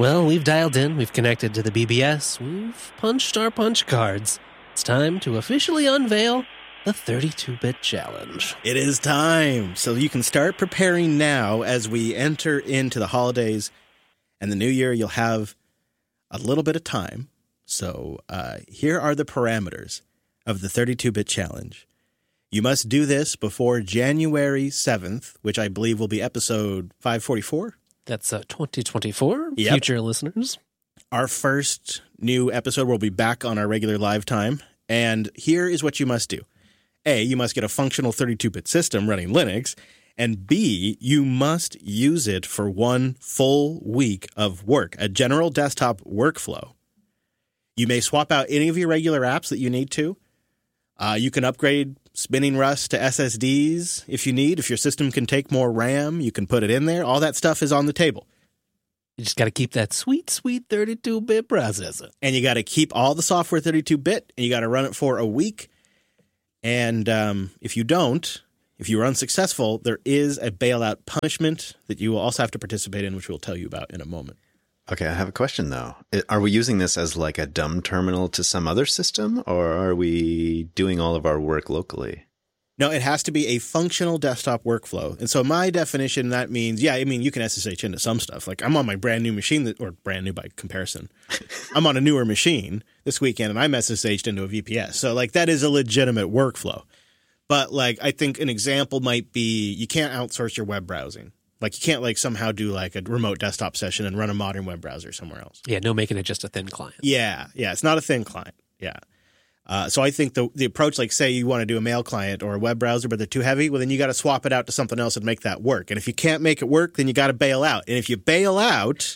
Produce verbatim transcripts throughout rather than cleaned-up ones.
Well, we've dialed in, we've connected to the B B S, we've punched our punch cards. It's time to officially unveil the thirty-two bit challenge. It is time. So you can start preparing now as we enter into the holidays and the new year. You'll have a little bit of time. So uh, here are the parameters of the thirty-two bit challenge. You must do this before January seventh, which I believe will be episode five forty-four. That's uh, twenty twenty-four, Yep. Future listeners. Our first new episode will be back on our regular live time. And here is what you must do. A, you must get a functional thirty-two bit system running Linux. And B, you must use it for one full week of work, a general desktop workflow. You may swap out any of your regular apps that you need to. Uh, you can upgrade spinning Rust to S S Ds if you need. If your system can take more RAM, you can put it in there. All that stuff is on the table. You just got to keep that sweet, sweet thirty-two bit processor. And you got to keep all the software thirty-two bit, and you got to run it for a week. And um, if you don't, if you are unsuccessful, there is a bailout punishment that you will also have to participate in, which we'll tell you about in a moment. Okay, I have a question, though. Are we using this as like a dumb terminal to some other system, or are we doing all of our work locally? No, it has to be a functional desktop workflow. And so my definition, that means, yeah, I mean, you can S S H into some stuff. Like I'm on my brand new machine, that, or brand new by comparison. I'm on a newer machine this weekend, and I'm S S H'd into a V P S. So like that is a legitimate workflow. But like I think an example might be you can't outsource your web browsing. Like you can't like somehow do like a remote desktop session and run a modern web browser somewhere else. Yeah, no making it just a thin client. Yeah, yeah, it's not a thin client. Yeah. Uh, so I think the the approach, like say you want to do a mail client or a web browser, but they're too heavy, well, then you got to swap it out to something else and make that work. And if you can't make it work, then you got to bail out. And if you bail out,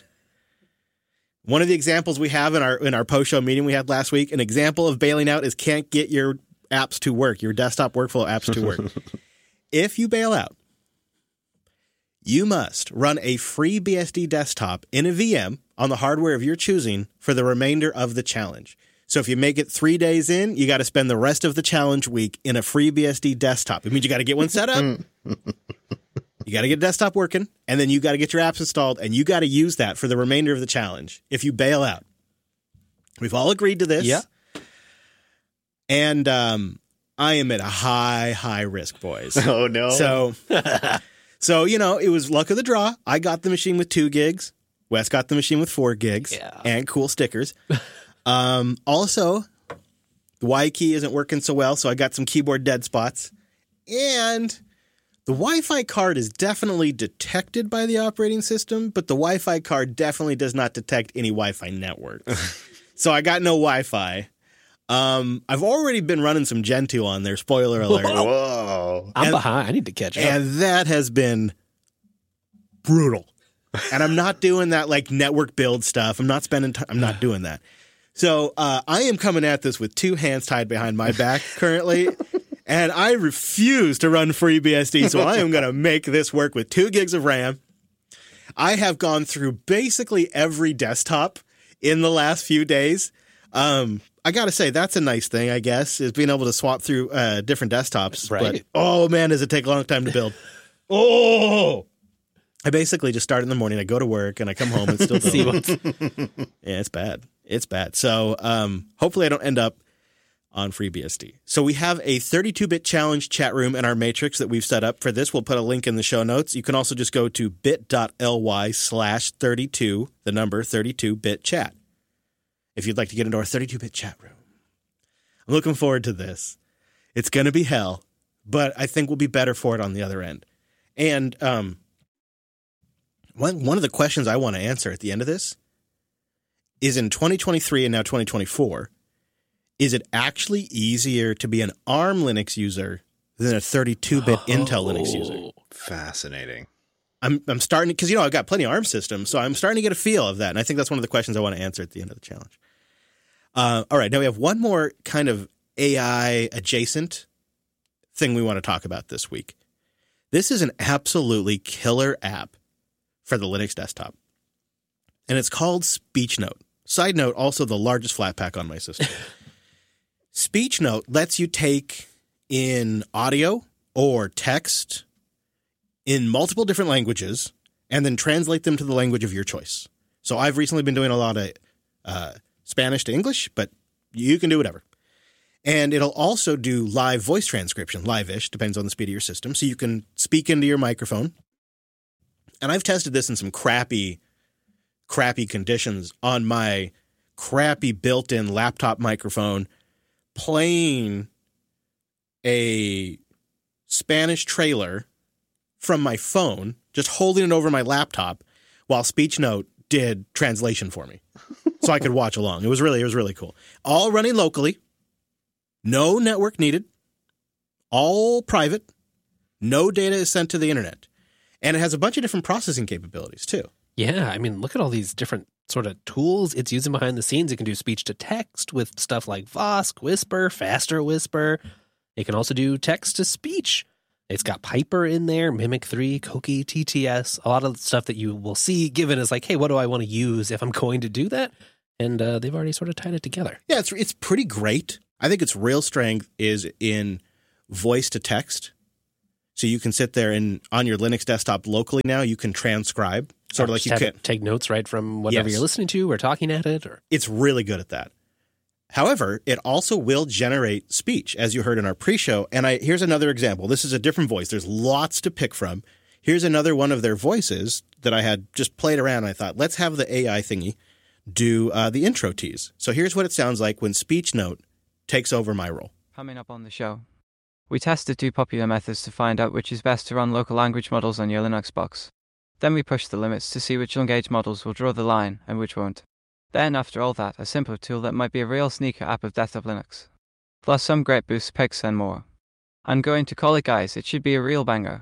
one of the examples we have in our in our post-show meeting we had last week, an example of bailing out is can't get your apps to work, your desktop workflow apps to work. If you bail out, you must run a free B S D desktop in a V M on the hardware of your choosing for the remainder of the challenge. So if you make it three days in, you got to spend the rest of the challenge week in a free B S D desktop. It means you got to get one set up. You got to get a desktop working, and then you got to get your apps installed, and you got to use that for the remainder of the challenge if you bail out. We've all agreed to this. Yeah. And um, I am at a high, high risk, boys. Oh, no. So, so, you know, it was luck of the draw. I got the machine with two gigs. Wes got the machine with four gigs Yeah. and cool stickers. Um, also, the Y key isn't working so well, so I got some keyboard dead spots. And the Wi-Fi card is definitely detected by the operating system, but the Wi-Fi card definitely does not detect any Wi-Fi network. So I got no Wi-Fi. Um, I've already been running some Gentoo on there, spoiler alert. Whoa. I'm And- behind. I need to catch up. And that has been brutal. And I'm not doing that like network build stuff. I'm not spending time. I'm not doing that. So uh, I am coming at this with two hands tied behind my back currently. And I refuse to run free B S D. So I am going to make this work with two gigs of RAM. I have gone through basically every desktop in the last few days. Um, I got to say, that's a nice thing, I guess, is being able to swap through uh, different desktops. Right. But, oh, man, does it take a long time to build. Oh! I basically just start in the morning. I go to work, and I come home and still See build. what's Yeah, it's bad. It's bad. So um, hopefully I don't end up on FreeBSD. So we have a thirty-two bit challenge chat room in our matrix that we've set up for this. We'll put a link in the show notes. You can also just go to bit.ly slash 32, the number thirty-two bit chat, if you'd like to get into our thirty-two bit chat room. I'm looking forward to this. It's going to be hell, but I think we'll be better for it on the other end. And um, one, one of the questions I want to answer at the end of this is in twenty twenty-three and now twenty twenty-four, is it actually easier to be an ARM Linux user than a thirty-two bit Oh. Intel Linux user? Fascinating. I'm I'm starting to, because, you know, I've got plenty of ARM systems, so I'm starting to get a feel of that. And I think that's one of the questions I want to answer at the end of the challenge. Uh, all right, now we have one more kind of A I adjacent thing we want to talk about this week. This is an absolutely killer app for the Linux desktop, and it's called SpeechNote. Side note, also the largest Flatpak on my system. SpeechNote lets you take in audio or text in multiple different languages and then translate them to the language of your choice. So I've recently been doing a lot of uh, Spanish to English, but you can do whatever. And it'll also do live voice transcription, live-ish, depends on the speed of your system. So you can speak into your microphone. And I've tested this in some crappy, crappy conditions on my crappy built-in laptop microphone, playing a Spanish trailer from my phone, just holding it over my laptop while SpeechNote did translation for me. So I could watch along. It was really, it was really cool. All running locally. No network needed. All private. No data is sent to the internet. And it has a bunch of different processing capabilities, too. Yeah, I mean, look at all these different sort of tools it's using behind the scenes. It can do speech to text with stuff like Vosk, Whisper, Faster Whisper. It can also do text to speech. It's got Piper in there, Mimic three, Koki, T T S, a lot of stuff that you will see given as like, hey, what do I want to use if I'm going to do that? And uh, they've already sort of tied it together. Yeah, it's it's pretty great. I think its real strength is in voice to text. So you can sit there and on your Linux desktop locally now, you can transcribe. Sort of like you can take notes right from whatever yes. you're listening to or talking at it. Or It's really good at that. However, it also will generate speech, as you heard in our pre-show. And I here's another example. This is a different voice. There's lots to pick from. Here's another one of their voices that I had just played around. I thought, let's have the A I thingy do uh, the intro tease. So here's what it sounds like when SpeechNote takes over my role. Coming up on the show, we tested two popular methods to find out which is best to run local language models on your Linux box. Then we pushed the limits to see which Engage models will draw the line and which won't. Then, after all that, a simpler tool that might be a real sneaker app of desktop Linux. Plus some great boost picks and more. I'm going to call it, guys. It should be a real banger.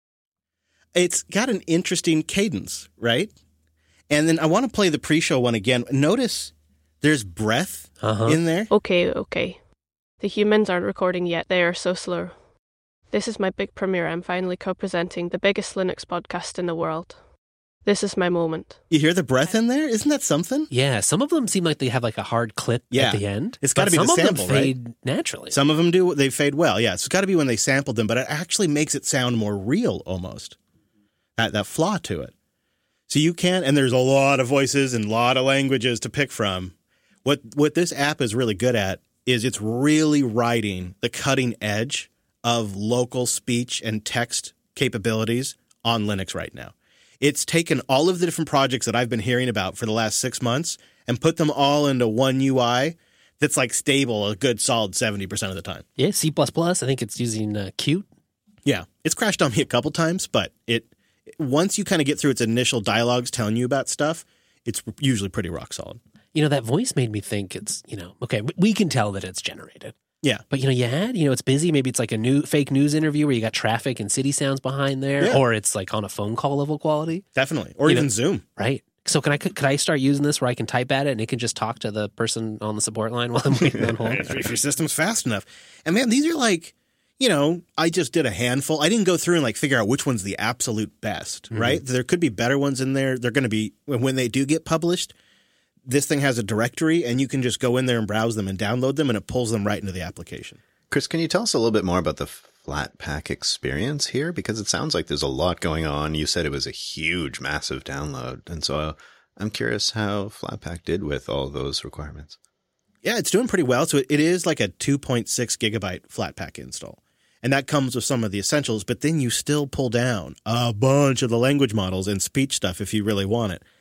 It's got an interesting cadence, right? And then I want to play the pre-show one again. Notice there's breath uh-huh. in there. Okay, okay. The humans aren't recording yet. They are so slow. This is my big premiere. I'm finally co-presenting the biggest Linux podcast in the world. This is my moment. You hear the breath in there? Isn't that something? Yeah, some of them seem like they have like a hard clip yeah. at the end. It's got to be some the of sample, them fade right? naturally. Some of them do. They fade well. Yeah, it's got to be when they sampled them, but it actually makes it sound more real almost. That that flaw to it. So you can, and there's a lot of voices and a lot of languages to pick from. What what this app is really good at is it's really riding the cutting edge of local speech and text capabilities on Linux right now. It's taken all of the different projects that I've been hearing about for the last six months and put them all into one U I that's like stable a good solid seventy percent of the time. Yeah, C plus plus. I think it's using uh, Qt. Yeah, it's crashed on me a couple times, but it once you kind of get through its initial dialogues telling you about stuff, it's usually pretty rock solid. You know, that voice made me think it's, you know, okay, we can tell that it's generated. Yeah. But, you know, you had, you know, it's busy. Maybe it's like a new fake news interview where you got traffic and city sounds behind there, yeah. or it's like on a phone call level quality. Definitely. Or you even know, Zoom. Right. So can I could I start using this where I can type at it and it can just talk to the person on the support line while I'm waiting on hold? If your system's fast enough. And man, these are like, you know, I just did a handful. I didn't go through and like figure out which one's the absolute best, mm-hmm. right? There could be better ones in there. They're going to be, when they do get published, this thing has a directory and you can just go in there and browse them and download them and it pulls them right into the application. Chris, can you tell us a little bit more about the Flatpak experience here? Because it sounds like there's a lot going on. You said it was a huge, massive download. And so I'm curious how Flatpak did with all those requirements. Yeah, it's doing pretty well. So it, it is like a two point six gigabyte Flatpak install. And that comes with some of the essentials, but then you still pull down a bunch of the language models and speech stuff if you really want it.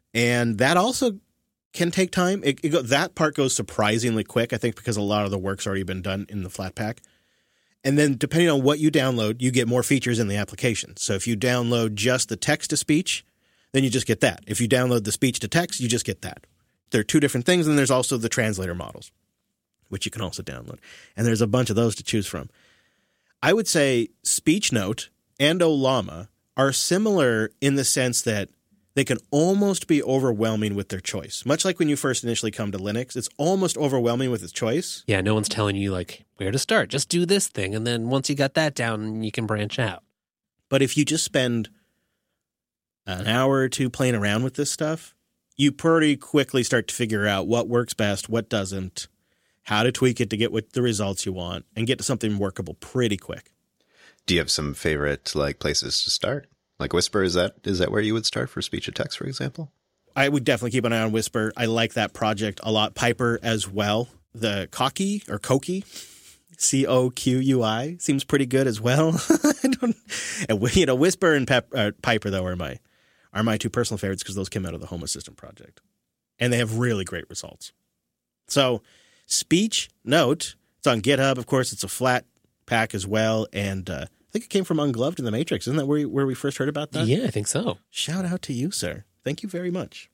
And that also can take time. It, it go, that part goes surprisingly quick, I think, because a lot of the work's already been done in the Flatpak. And then depending on what you download, you get more features in the application. So if you download just the text-to-speech, then you just get that. If you download the speech-to-text, you just get that. There are two different things, and there's also the translator models, which you can also download. And there's a bunch of those to choose from. I would say SpeechNote and Ollama are similar in the sense that they can almost be overwhelming with their choice. Much like when you first initially come to Linux, it's almost overwhelming with its choice. Yeah, no one's telling you like where to start. Just do this thing, and then once you got that down, you can branch out. But if you just spend an hour or two playing around with this stuff, you pretty quickly start to figure out what works best, what doesn't, how to tweak it to get what the results you want, and get to something workable pretty quick. Do you have some favorite like places to start? Like Whisper, is that is that where you would start for speech to text, for example? I would definitely keep an eye on Whisper. I like that project a lot. Piper as well. The Coqui or Coqui, C O Q U I, seems pretty good as well. I don't, and, you know, Whisper and Pep, uh, Piper, though, are my, are my two personal favorites because those came out of the Home Assistant project. And they have really great results. So Speech Note, it's on GitHub. Of course, it's a flat pack as well. And uh, I think it came from Ungloved in the Matrix. Isn't that where, where we first heard about that? Yeah, I think so. Shout out to you, sir. Thank you very much.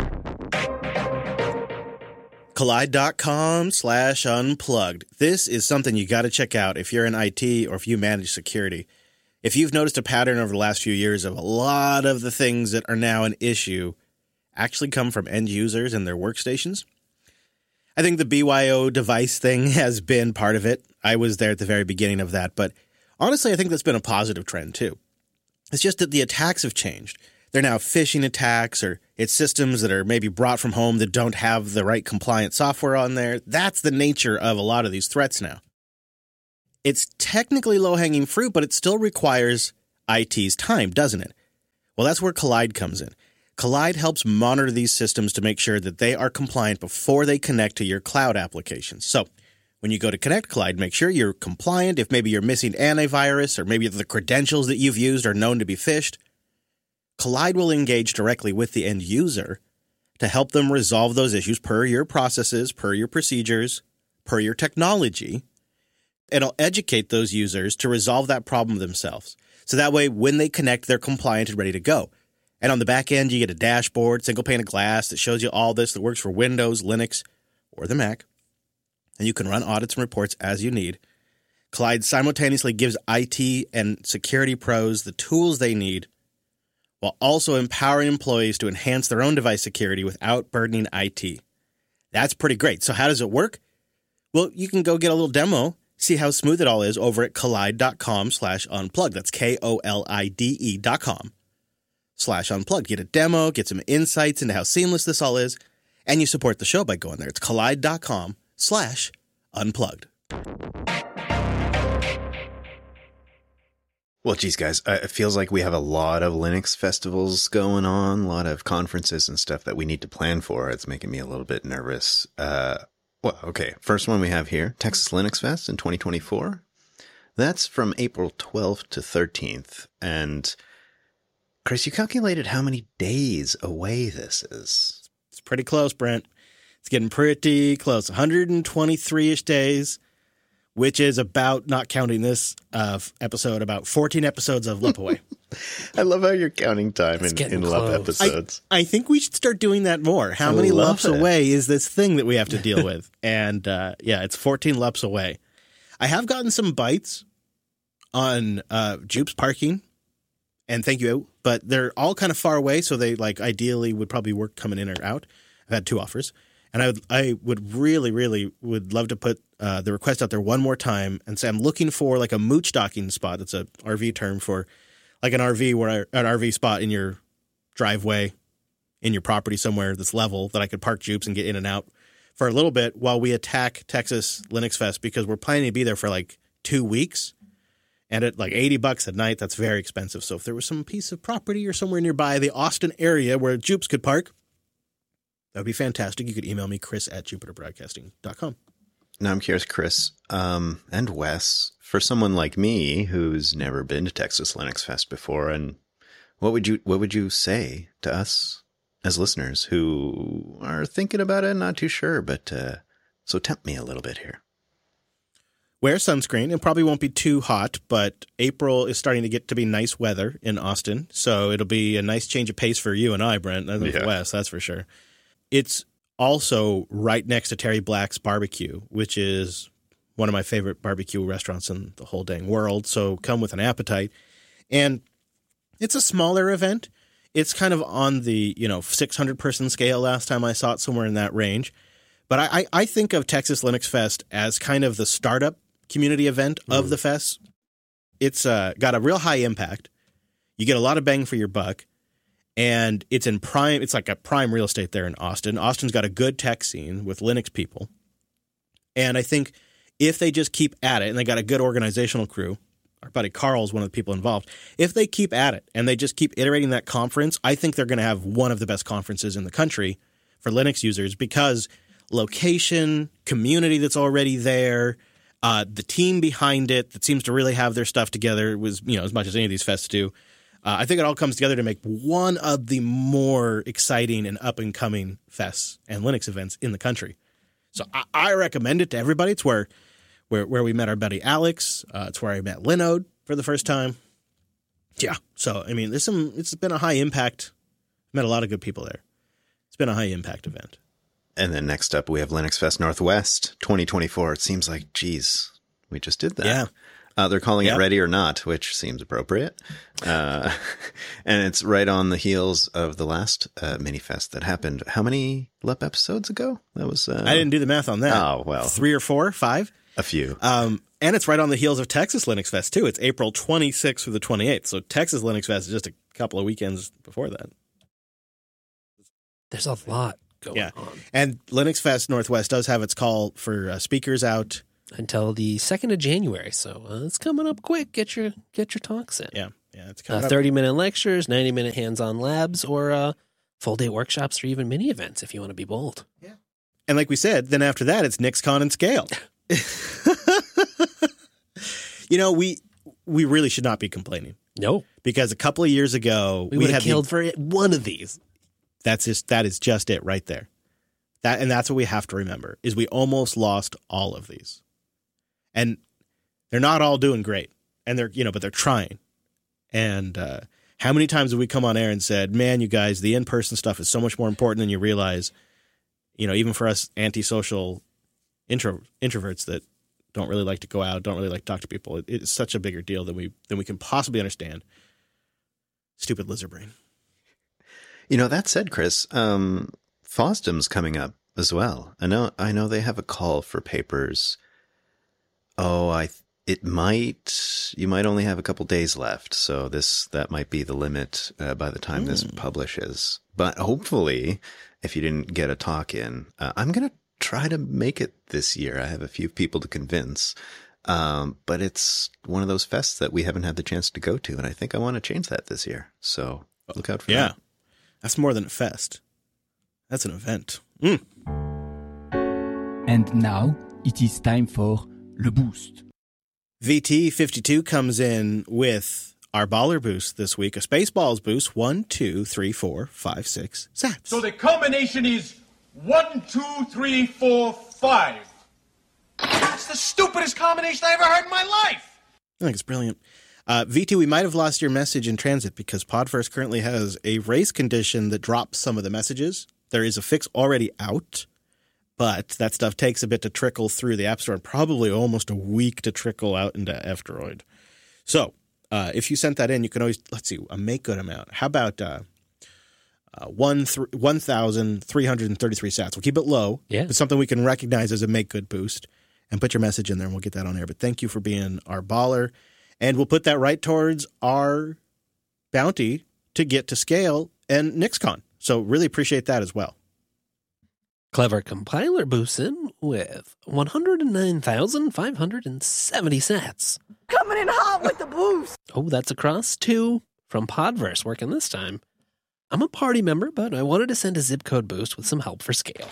Kolide.com slash unplugged. This is something you got to check out if you're in I T or if you manage security. If you've noticed a pattern over the last few years of a lot of the things that are now an issue actually come from end users and their workstations, I think the B Y O device thing has been part of it. I was there at the very beginning of that, but honestly, I think that's been a positive trend too. It's just that the attacks have changed. They're now phishing attacks, or it's systems that are maybe brought from home that don't have the right compliant software on there. That's the nature of a lot of these threats now. It's technically low-hanging fruit, but it still requires I T's time, doesn't it? Well, that's where Kolide comes in. Kolide helps monitor these systems to make sure that they are compliant before they connect to your cloud applications. So when you go to connect Kolide, make sure you're compliant. If maybe you're missing antivirus, or maybe the credentials that you've used are known to be phished, Kolide will engage directly with the end user to help them resolve those issues per your processes, per your procedures, per your technology. It'll educate those users to resolve that problem themselves. So that way, when they connect, they're compliant and ready to go. And on the back end, you get a dashboard, single pane of glass that shows you all this that works for Windows, Linux, or the Mac. And you can run audits and reports as you need. Kolide simultaneously gives I T and security pros the tools they need, while also empowering employees to enhance their own device security without burdening I T. That's pretty great. So how does it work? Well, you can go get a little demo, see how smooth it all is over at kolide.com slash unplugged. That's K O L I D E dot com slash unplugged. Get a demo, get some insights into how seamless this all is, and you support the show by going there. It's kolide.com slash unplugged. Well, geez, guys, uh, it feels like we have a lot of Linux festivals going on, a lot of conferences and stuff that we need to plan for. It's making me a little bit nervous. Uh, well, okay, first one we have here, Texas Linux Fest in twenty twenty-four. That's from April twelfth to thirteenth. And Chris, you calculated how many days away this is. It's pretty close, Brent. It's getting pretty close. one hundred twenty-three-ish days. Which is about, not counting this uh, episode, about fourteen episodes of Lump Away. I love how you're counting time It's in, in getting Lump close. episodes. I, I think we should start doing that more. How I many love lumps it. away is this thing that we have to deal with? And uh, yeah, it's fourteen lumps away. I have gotten some bites on uh, Jupes parking, and thank you, but they're all kind of far away, so they like ideally would probably work coming in or out. I've had two offers. And I would, I would really, really would love to put uh, the request out there one more time and say I'm looking for like a mooch docking spot. That's a R V term for like an R V where I, an R V spot in your driveway, in your property somewhere that's level that I could park Jupes and get in and out for a little bit while we attack Texas Linux Fest, because we're planning to be there for like two weeks. And at like eighty bucks a night, that's very expensive. So if there was some piece of property or somewhere nearby the Austin area where Jupes could park, that would be fantastic. You could email me, Chris at jupiter broadcasting dot com. Now I'm curious, Chris, um, and Wes, for someone like me who's never been to Texas Linux Fest before, and what would you what would you say to us as listeners who are thinking about it and not too sure, but uh, so tempt me a little bit here. Wear sunscreen. It probably won't be too hot, but April is starting to get to be nice weather in Austin, so it'll be a nice change of pace for you and I, Brent, and Yeah. for Wes, that's for sure. It's also right next to Terry Black's Barbecue, which is one of my favorite barbecue restaurants in the whole dang world. So come with an appetite. And it's a smaller event. It's kind of on the, you know, six hundred person scale last time I saw it, somewhere in that range. But I, I think of Texas Linux Fest as kind of the startup community event of Mm. the fest. It's uh, got a real high impact. You get a lot of bang for your buck. And it's in prime, it's like a prime real estate there in Austin. Austin's got a good tech scene with Linux people. And I think if they just keep at it, and they got a good organizational crew, our buddy Carl is one of the people involved. If they keep at it and they just keep iterating that conference, I think they're going to have one of the best conferences in the country for Linux users because location, community that's already there, uh, the team behind it that seems to really have their stuff together was, you know, as much as any of these fests do. Uh, I think it all comes together to make one of the more exciting and up-and-coming fests and Linux events in the country. So I, I recommend it to everybody. It's where where where we met our buddy Alex. Uh, it's where I met Linode for the first time. Yeah. So, I mean, there's some. It's been a high-impact. Met a lot of good people there. It's been a high-impact event. And then next up, we have Linux Fest Northwest twenty twenty-four. It seems like, geez, we just did that. Yeah. Uh, they're calling Yep. it Ready or Not, which seems appropriate. Uh, and it's right on the heels of the last uh, mini fest that happened. How many L E P episodes ago? That was. Uh, I didn't do the math on that. Oh, well. Three or four, five. A few. Um, and it's right on the heels of Texas Linux Fest, too. It's April twenty-sixth through the twenty-eighth. So Texas Linux Fest is just a couple of weekends before that. There's a lot going Yeah. on. And Linux Fest Northwest does have its call for uh, speakers out. Until the second of January, so uh, it's coming up quick. Get your get your talks in. Yeah, yeah, it's coming Uh, up. thirty-minute lectures, ninety-minute hands-on labs, or uh, full-day workshops, or even mini events if you want to be bold. And like we said, then after that, it's NixCon and Scale. You know, we we really should not be complaining No, because a couple of years ago we would have had the- killed for it, one of these. That's just that is just it right there. That and that's what we have to remember is we almost lost all of these, and they're not all doing great, and they're you know, but they're trying. And uh, how many times have we come on air and said, "Man, you guys, the in-person stuff is so much more important than you realize." You know, even for us antisocial intro introverts that don't really like to go out, don't really like to talk to people, it, it's such a bigger deal than we than we can possibly understand. Stupid lizard brain. You know, that said, Chris, um, FOSDEM's coming up as well. I know, I know they have a call for papers. Oh, I, it might, you might only have a couple days left. So this, that might be the limit uh, by the time mm. this publishes. But hopefully, if you didn't get a talk in, uh, I'm going to try to make it this year. I have a few people to convince. Um, but it's one of those fests that we haven't had the chance to go to. And I think I want to change that this year. So look out for yeah. that. That's more than a fest. That's an event. Mm. And now it is time for Le Boost. V T fifty-two comes in with our baller boost this week, a Spaceballs boost, one, two, three, four, five, six, sats. So the combination is one, two, three, four, five. That's the stupidest combination I ever heard in my life. I think it's brilliant. Uh, V T, we might have lost your message in transit because Podverse currently has a race condition that drops some of the messages. There is a fix already out, but that stuff takes a bit to trickle through the App Store and probably almost a week to trickle out into F-Droid. So uh, if you sent that in, you can always, let's see, a make good amount. How about uh, uh, one th- one thousand three hundred thirty-three sats? We'll keep it low. Yeah. It's something we can recognize as a make good boost and put your message in there and we'll get that on air. But thank you for being our baller. And we'll put that right towards our bounty to get to Scale and NixCon. So really appreciate that as well. Clever Compiler boosts in with one hundred nine thousand five hundred seventy sats. Coming in hot with the boost. Oh, that's across two from Podverse working this time. I'm a party member, but I wanted to send a zip code boost with some help for Scale.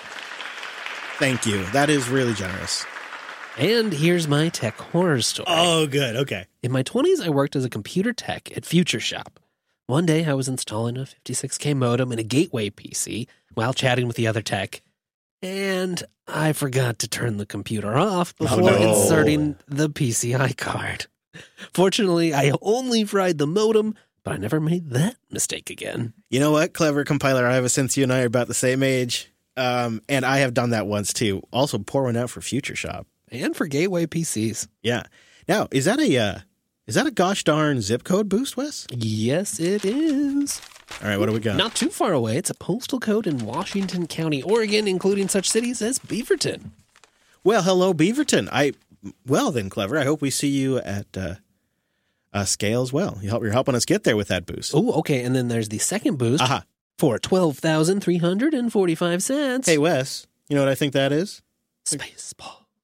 Thank you. That is really generous. And here's my tech horror story. Oh, good. Okay. In my twenties, I worked as a computer tech at Future Shop. One day, I was installing a fifty-six K modem in a gateway P C while chatting with the other tech, and I forgot to turn the computer off before Oh, no. inserting the P C I card. Fortunately, I only fried the modem, but I never made that mistake again. You know what, Clever Compiler? I have a sense you and I are about the same age, um, and I have done that once too. Also, pour one out for Future Shop. And for gateway P Cs. Yeah. Now, is that a uh, is that a gosh darn zip code boost, Wes? Yes, it is. All right, what do we got? Not too far away, it's a postal code in Washington County, Oregon, including such cities as Beaverton. Well, hello, Beaverton. I well then, Clever. I hope we see you at uh, uh, Scale as well. You help, you're helping us get there with that boost. Oh, okay. And then there's the second boost Aha. for twelve thousand three hundred forty-five cents. Hey, Wes. You know what I think that is? Spaceballs.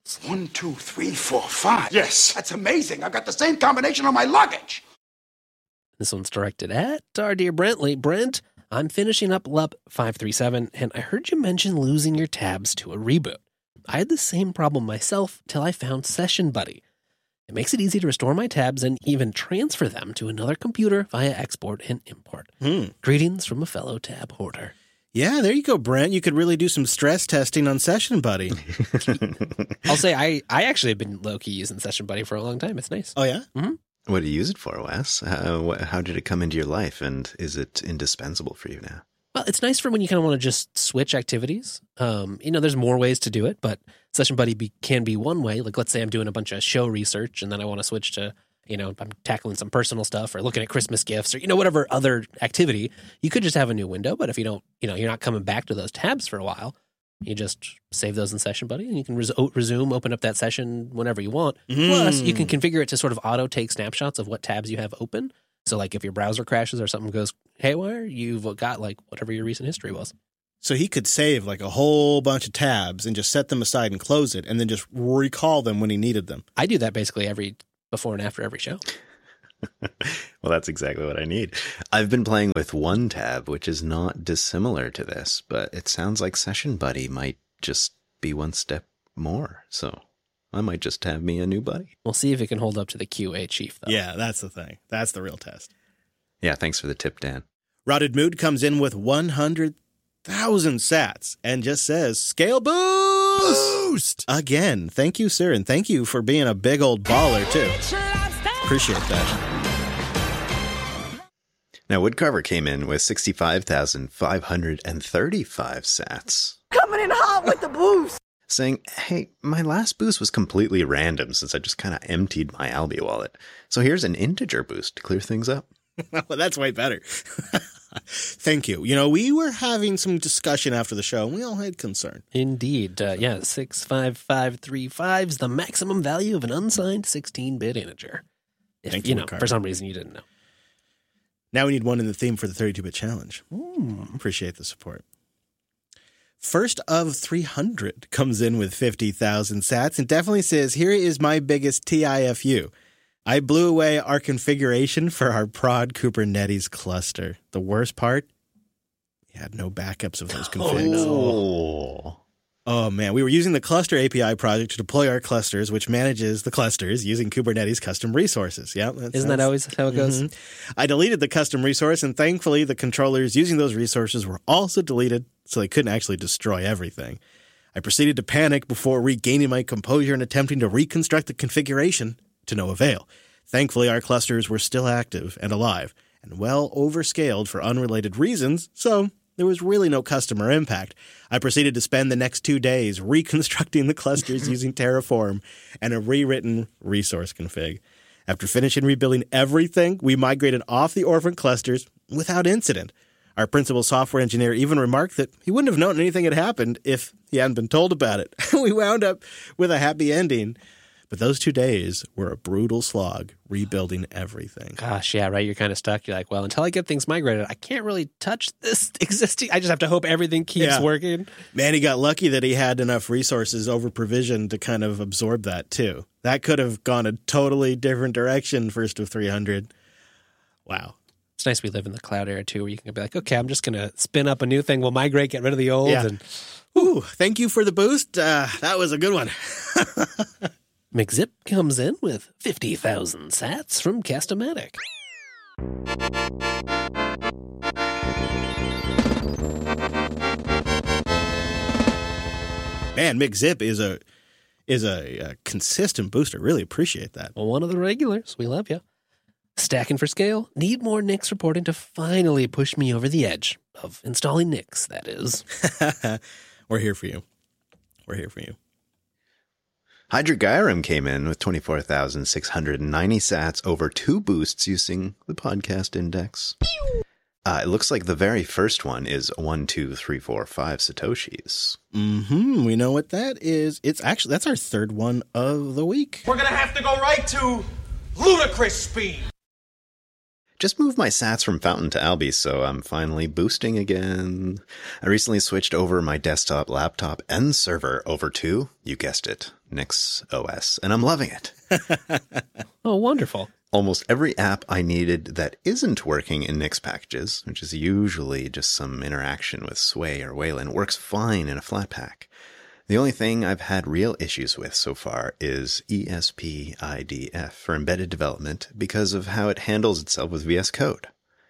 sats. One, two, three, four, five. Yes. That's amazing. I've got the same combination on my luggage. This one's directed at our dear Brentley. Brent, I'm finishing up L U P five three seven, and I heard you mention losing your tabs to a reboot. I had the same problem myself till I found Session Buddy. It makes it easy to restore my tabs and even transfer them to another computer via export and import. Hmm. Greetings from a fellow tab hoarder. Yeah, there you go, Brent. You could really do some stress testing on Session Buddy. I'll say I, I actually have been low-key using Session Buddy for a long time. It's nice. Oh, yeah? Mm-hmm. What do you use it for, Wes? Uh, wh- how did it come into your life, and is it indispensable for you now? Well, it's nice for when you kind of want to just switch activities. Um, you know, there's more ways to do it, but Session Buddy be, can be one way. Like, let's say I'm doing a bunch of show research, and then I want to switch to, you know, I'm tackling some personal stuff or looking at Christmas gifts or, you know, whatever other activity. You could just have a new window, but if you don't, you know, you're not coming back to those tabs for a while, you just save those in Session Buddy, and you can res- resume, open up that session whenever you want. Mm. Plus, you can configure it to sort of auto-take snapshots of what tabs you have open. So, like, if your browser crashes or something goes haywire, you've got, like, whatever your recent history was. So he could save, like, a whole bunch of tabs and just set them aside and close it and then just recall them when he needed them. I do that basically every before and after every show. Well, that's exactly what I need. I've been playing with one tab, which is not dissimilar to this, but it sounds like Session Buddy might just be one step more. So I might just have me a new buddy. We'll see if it can hold up to the Q A chief, though. Yeah, that's the thing. That's the real test. Yeah, thanks for the tip, Dan. Rotted Mood comes in with one hundred thousand sats and just says, scale boost! Boost! Again, thank you, sir, and thank you for being a big old baller, too. Appreciate that. Now, Woodcarver came in with sixty-five thousand five hundred thirty-five sats. Coming in hot with the boost. Saying, hey, my last boost was completely random since I just kind of emptied my Albi wallet. So here's an integer boost to clear things up. Well, that's way better. Thank you. You know, we were having some discussion after the show, and we all had concern. Indeed. Uh, yeah, six five five three five is the maximum value of an unsigned sixteen-bit integer. If, Thank you you, know, Ricardo. for some reason you didn't know. Now we need one in the theme for the thirty-two-bit challenge. Mm. Appreciate the support. First of three hundred comes in with fifty thousand sats and definitely says, here is my biggest T I F U. I blew away our configuration for our prod Kubernetes cluster. The worst part, we had no backups of those configs. Oh, no. Oh, man. We were using the cluster A P I project to deploy our clusters, which manages the clusters using Kubernetes custom resources. Yeah, that Isn't that sounds- always how it goes? Mhm. I deleted the custom resource, and thankfully the controllers using those resources were also deleted, so they couldn't actually destroy everything. I proceeded to panic before regaining my composure and attempting to reconstruct the configuration to no avail. Thankfully, our clusters were still active and alive, and well overscaled for unrelated reasons, so there was really no customer impact. I proceeded to spend the next two days reconstructing the clusters using Terraform and a rewritten resource config. After finishing rebuilding everything, we migrated off the orphan clusters without incident. Our principal software engineer even remarked that he wouldn't have known anything had happened if he hadn't been told about it. We wound up with a happy ending. But those two days were a brutal slog, rebuilding everything. Gosh, yeah, right. You're kind of stuck. You're like, well, until I get things migrated, I can't really touch this existing. I just have to hope everything keeps Yeah. working. Man, he got lucky that he had enough resources over provisioned to kind of absorb that, too. That could have gone a totally different direction, first of three hundred. Wow. It's nice we live in the cloud era, too, where you can be like, okay, I'm just going to spin up a new thing. We'll migrate, get rid of the old. Yeah. And Ooh, thank you for the boost. Uh, that was a good one. McZip comes in with fifty thousand sats from Castomatic. Man, McZip is a is a, a consistent booster. Really appreciate that. Well, one of the regulars. We love you. Stacking for scale. Need more Nix reporting to finally push me over the edge of installing Nix, that is. We're here for you. We're here for you. Hydra Gyrum came in with twenty-four thousand six hundred ninety sats over two boosts using the podcast index. Uh, it looks like the very first one is one, two, three, four, five Satoshis. Mm-hmm. We know what that is. It's actually, that's our third one of the week. We're gonna have to go right to ludicrous speed. Just moved my sats from Fountain to Albi, so I'm finally boosting again. I recently switched over my desktop, laptop, and server over to, you guessed it, Nix O S, and I'm loving it. Oh, wonderful. Almost every app I needed that isn't working in Nix packages, which is usually just some interaction with Sway or Wayland, works fine in a Flatpak. The only thing I've had real issues with so far is E S P I D F for embedded development because of how it handles itself with V S Code.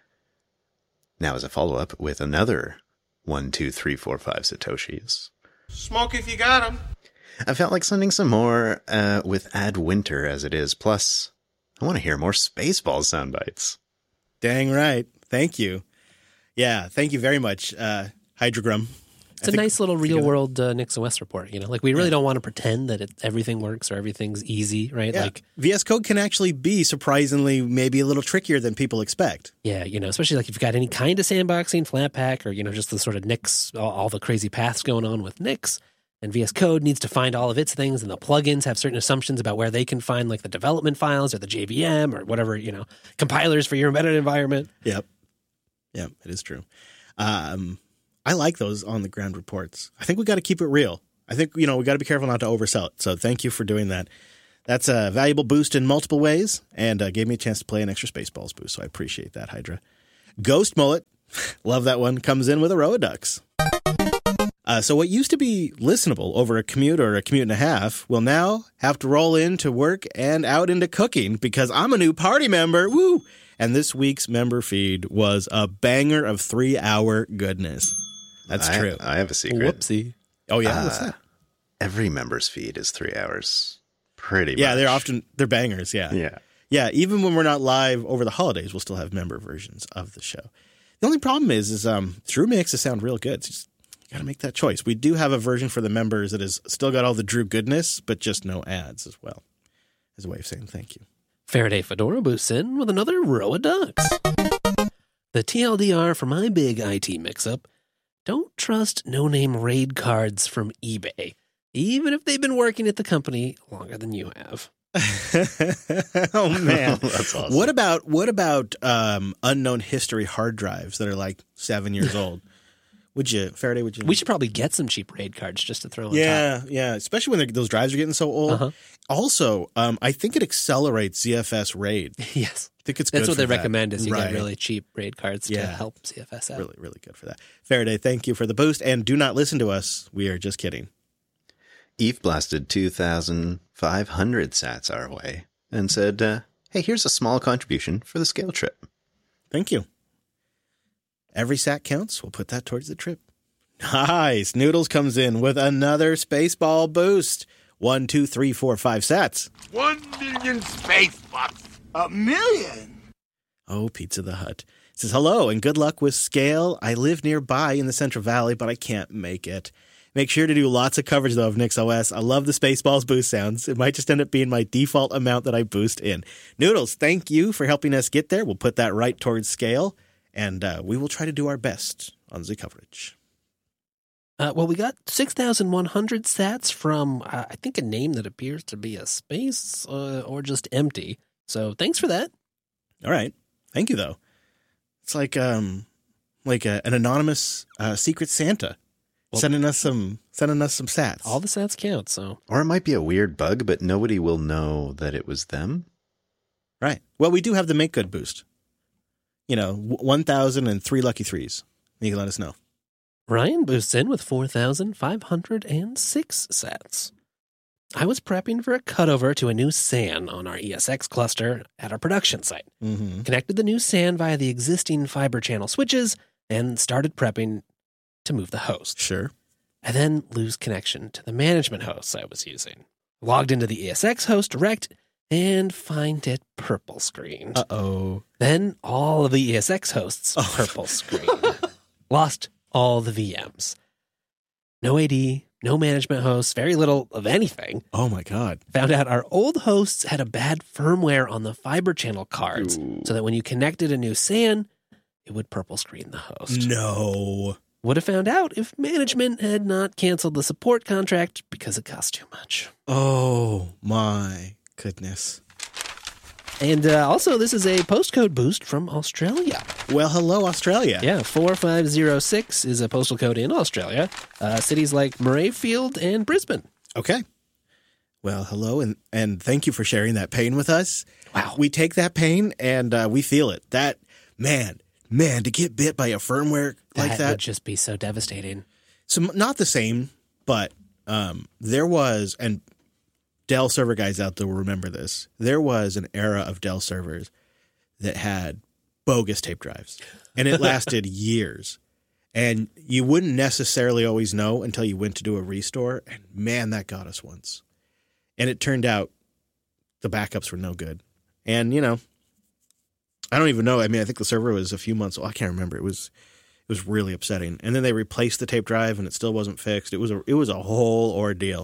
Now, as a follow-up with another one, two, three, four, five Satoshis. Smoke if you got 'em. I felt like sending some more uh, with Add Winter as it is. Plus, I want to hear more Spaceballs sound bites. Dang right. Thank you. Yeah, thank you very much, uh, Hydrogram. It's a nice little real-world uh, Nix O S report. You know, like we really yeah. don't want to pretend that it, everything works or everything's easy, right? Yeah. Like V S Code can actually be surprisingly maybe a little trickier than people expect. Yeah, you know, especially like if you've got any kind of sandboxing, Flatpak, or you know, just the sort of Nix, all, all the crazy paths going on with Nix. And V S Code needs to find all of its things, and the plugins have certain assumptions about where they can find like the development files or the J V M or whatever, you know, compilers for your embedded environment. Yep. Yep, it is true. Um, I like those on the ground reports. I think we got to keep it real. I think, you know, we got to be careful not to oversell it. So thank you for doing that. That's a valuable boost in multiple ways and uh, gave me a chance to play an extra Spaceballs boost. So I appreciate that, Hydra. Ghost Mullet, love that one, comes in with a row of ducks. Uh, so what used to be listenable over a commute or a commute and a half will now have to roll into work and out into cooking because I'm a new party member. Woo! And this week's member feed was a banger of three-hour goodness. That's I, true. I have a secret. Whoopsie. Oh, yeah? Uh, What's that? Every member's feed is three hours. Pretty yeah, much. they're often, they're bangers, yeah. Yeah. Yeah, even when we're not live over the holidays, we'll still have member versions of the show. The only problem is, is um, Drew makes it sound real good. It's just, got to make that choice. We do have a version for the members that has still got all the Drew goodness, but just no ads as well, as a way of saying thank you. Faraday Fedora boosts in with another row of ducks. The T L D R for my big I T mix-up: don't trust no-name raid cards from eBay, even if they've been working at the company longer than you have. Oh man, that's awesome. What about what about um, unknown history hard drives that are like seven years old? Would you, Faraday, would you? We should probably get some cheap raid cards just to throw on yeah, top. Yeah, especially when those drives are getting so old. Uh-huh. Also, um, I think it accelerates Z F S RAID. Yes. I think it's That's good what for they that. recommend is you right. get really cheap raid cards yeah. to help Z F S out. Really, really good for that. Faraday, thank you for the boost. And do not listen to us. We are just kidding. Eve blasted two thousand five hundred sats our way and said, uh, hey, here's a small contribution for the scale trip. Thank you. Every sat counts. We'll put that towards the trip. Nice. Noodles comes in with another Spaceball boost. One, two, three, four, five sats. One million space bucks. A million? Oh, Pizza the Hut. It says, hello and good luck with Scale. I live nearby in the Central Valley, but I can't make it. Make sure to do lots of coverage, though, of Nix O S. I love the Spaceballs boost sounds. It might just end up being my default amount that I boost in. Noodles, thank you for helping us get there. We'll put that right towards Scale, and uh, we will try to do our best on the coverage. Uh, well, we got six thousand one hundred sats from, uh, I think, a name that appears to be a space uh, or just empty. So thanks for that. All right. Thank you, though. It's like um, like a, an anonymous uh, secret Santa well, sending us some sending us some sats. All the sats count, so. Or it might be a weird bug, but nobody will know that it was them. Right. Well, we do have the Make Good boost. You know, one thousand and three lucky threes. You can let us know. Ryan boosts in with four thousand five hundred six sats. I was prepping for a cutover to a new S A N on our E S X cluster at our production site. Mm-hmm. Connected the new S A N via the existing fiber channel switches and started prepping to move the host. Sure. I then lose connection to the management hosts I was using. Logged into the E S X host direct and find it purple screened. Uh-oh. Then all of the E S X hosts oh. purple screened. Lost all the V Ms. No A D, no management hosts, very little of anything. Oh my God. Found out our old hosts had a bad firmware on the fiber channel cards, Ooh. so that when you connected a new S A N, it would purple screen the host. No. Would have found out if management had not canceled the support contract because it cost too much. Oh my goodness. And uh, also, this is a postcode boost from Australia. Well, hello, Australia. Yeah, four five zero six is a postal code in Australia. Uh, cities like Murrayfield and Brisbane. Okay. Well, hello, and, and thank you for sharing that pain with us. Wow. We take that pain and uh, we feel it. That, man, man, to get bit by a firmware that like that. would just be so devastating. So not the same, but um, there was, and Dell server guys out there will remember this, there was an era of Dell servers that had bogus tape drives, and it lasted years. And you wouldn't necessarily always know until you went to do a restore, and man, that got us once. And it turned out the backups were no good. And, you know, I don't even know. I mean, I think the server was a few months old. I can't remember. It was it was really upsetting. And then they replaced the tape drive, and it still wasn't fixed. It was a, it was a whole ordeal.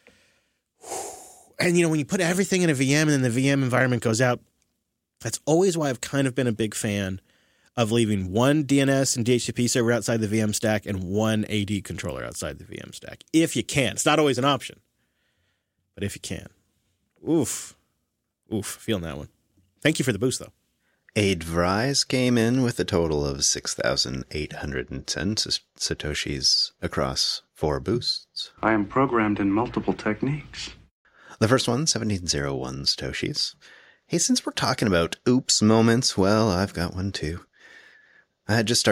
And, you know, when you put everything in a V M and then the V M environment goes out, that's always why I've kind of been a big fan of leaving one D N S and D H C P server outside the V M stack and one A D controller outside the V M stack. If you can. It's not always an option, but if you can. Oof. Oof. Feeling that one. Thank you for the boost, though. Aidvrise came in with a total of six thousand eight hundred ten Satoshis across four boosts. I am programmed in multiple techniques. The first one, seventeen oh one Satoshis. Hey, since we're talking about oops moments, well, I've got one too. I had just started